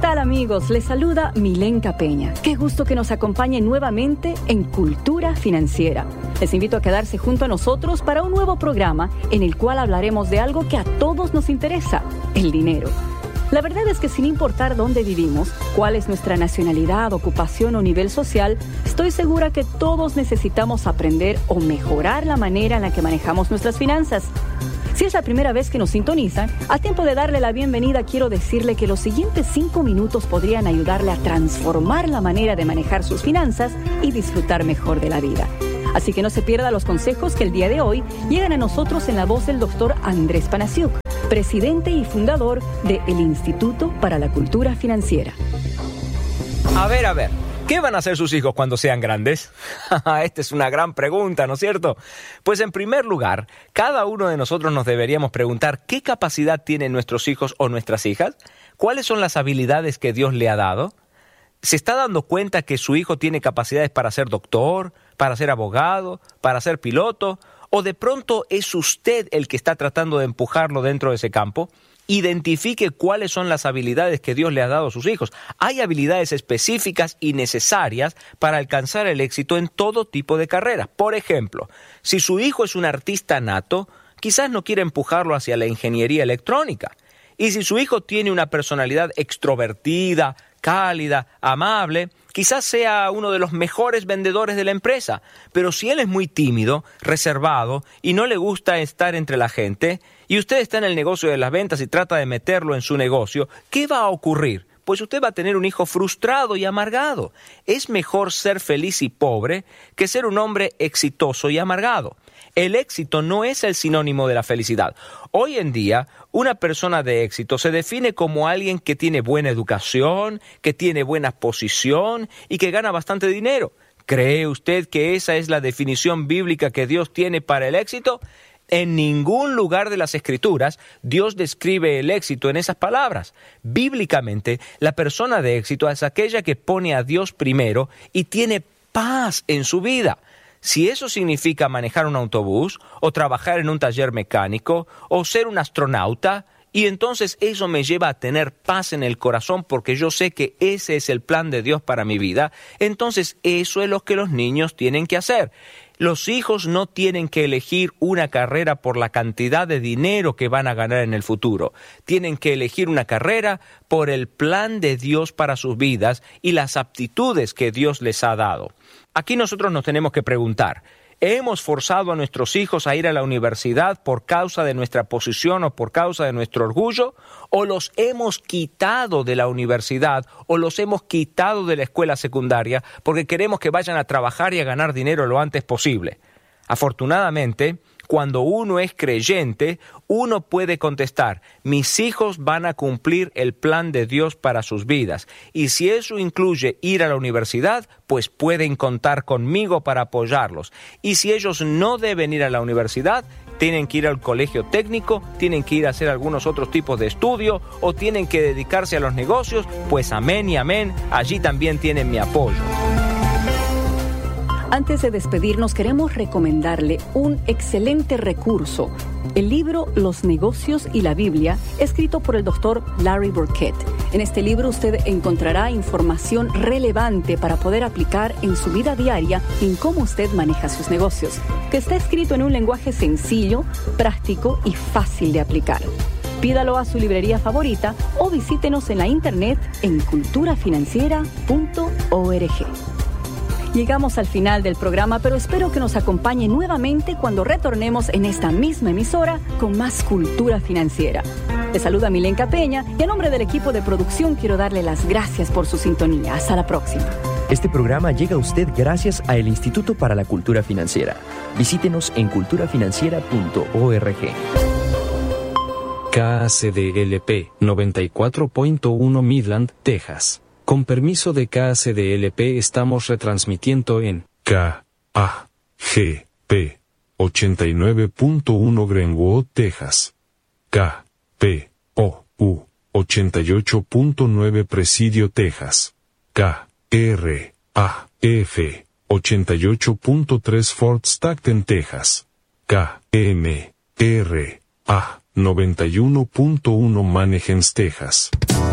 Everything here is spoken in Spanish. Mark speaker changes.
Speaker 1: tal, amigos? Les saluda Milenka Peña. Qué gusto que nos acompañen nuevamente en Cultura Financiera. Les invito a quedarse junto a nosotros para un nuevo programa en el cual hablaremos de algo que a todos nos interesa, el dinero. La verdad es que sin importar dónde vivimos, cuál es nuestra nacionalidad, ocupación o nivel social, estoy segura que todos necesitamos aprender o mejorar la manera en la que manejamos nuestras finanzas. Si es la primera vez que nos sintonizan, a tiempo de darle la bienvenida, quiero decirle que los siguientes 5 minutos podrían ayudarle a transformar la manera de manejar sus finanzas y disfrutar mejor de la vida. Así que no se pierda los consejos que el día de hoy llegan a nosotros en la voz del doctor Andrés Panasiuk, presidente y fundador del Instituto para la Cultura Financiera.
Speaker 2: A ver, ¿qué van a hacer sus hijos cuando sean grandes? Esta es una gran pregunta, ¿no es cierto? Pues en primer lugar, cada uno de nosotros nos deberíamos preguntar qué capacidad tienen nuestros hijos o nuestras hijas, cuáles son las habilidades que Dios le ha dado. ¿Se está dando cuenta que su hijo tiene capacidades para ser doctor, para ser abogado, para ser piloto? ¿O de pronto es usted el que está tratando de empujarlo dentro de ese campo? Identifique cuáles son las habilidades que Dios le ha dado a sus hijos. Hay habilidades específicas y necesarias para alcanzar el éxito en todo tipo de carreras. Por ejemplo, si su hijo es un artista nato, quizás no quiera empujarlo hacia la ingeniería electrónica. Y si su hijo tiene una personalidad extrovertida, cálida, amable, quizás sea uno de los mejores vendedores de la empresa. Pero si él es muy tímido, reservado y no le gusta estar entre la gente, y usted está en el negocio de las ventas y trata de meterlo en su negocio, ¿qué va a ocurrir? Pues usted va a tener un hijo frustrado y amargado. Es mejor ser feliz y pobre que ser un hombre exitoso y amargado. El éxito no es el sinónimo de la felicidad. Hoy en día, una persona de éxito se define como alguien que tiene buena educación, que tiene buena posición y que gana bastante dinero. ¿Cree usted que esa es la definición bíblica que Dios tiene para el éxito? En ningún lugar de las Escrituras Dios describe el éxito en esas palabras. Bíblicamente, la persona de éxito es aquella que pone a Dios primero y tiene paz en su vida. Si eso significa manejar un autobús, o trabajar en un taller mecánico, o ser un astronauta, y entonces eso me lleva a tener paz en el corazón porque yo sé que ese es el plan de Dios para mi vida, entonces eso es lo que los niños tienen que hacer. Los hijos no tienen que elegir una carrera por la cantidad de dinero que van a ganar en el futuro. Tienen que elegir una carrera por el plan de Dios para sus vidas y las aptitudes que Dios les ha dado. Aquí nosotros nos tenemos que preguntar, ¿hemos forzado a nuestros hijos a ir a la universidad por causa de nuestra posición o por causa de nuestro orgullo? ¿O los hemos quitado de la universidad o los hemos quitado de la escuela secundaria porque queremos que vayan a trabajar y a ganar dinero lo antes posible? Afortunadamente, cuando uno es creyente, uno puede contestar, mis hijos van a cumplir el plan de Dios para sus vidas. Y si eso incluye ir a la universidad, pues pueden contar conmigo para apoyarlos. Y si ellos no deben ir a la universidad, tienen que ir al colegio técnico, tienen que ir a hacer algunos otros tipos de estudio o tienen que dedicarse a los negocios, pues amén y amén, allí también tienen mi apoyo.
Speaker 1: Antes de despedirnos, queremos recomendarle un excelente recurso, el libro Los negocios y la Biblia, escrito por el doctor Larry Burkett. En este libro usted encontrará información relevante para poder aplicar en su vida diaria en cómo usted maneja sus negocios, que está escrito en un lenguaje sencillo, práctico y fácil de aplicar. Pídalo a su librería favorita o visítenos en la internet en culturafinanciera.org. Llegamos al final del programa, pero espero que nos acompañe nuevamente cuando retornemos en esta misma emisora con más Cultura Financiera. Les saluda Milenka Peña y a nombre del equipo de producción quiero darle las gracias por su sintonía. Hasta la próxima.
Speaker 3: Este programa llega a usted gracias a el Instituto para la Cultura Financiera. Visítenos en culturafinanciera.org.
Speaker 4: KACDLP 94.1 Midland, Texas. Con permiso de KACDLP estamos retransmitiendo en KAGP 89.1 Greenwood, Texas. KPOU 88.9 Presidio, Texas. KRAF 88.3 Fort Stockton, Texas. KMRA 91.1 Manheim, Texas.